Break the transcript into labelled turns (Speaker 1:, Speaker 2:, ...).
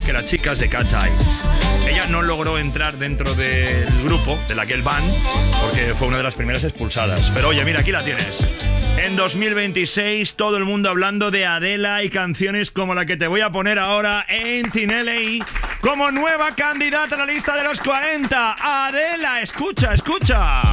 Speaker 1: que las chicas de Cat's Eye. Ella no logró entrar dentro del grupo, de la girl band, porque fue una de las primeras expulsadas. Pero oye, mira, aquí la tienes. En 2026, todo el mundo hablando de Adele y canciones como la que te voy a poner ahora en Tinelli como nueva candidata a la lista de los 40. Adele, escucha, escucha.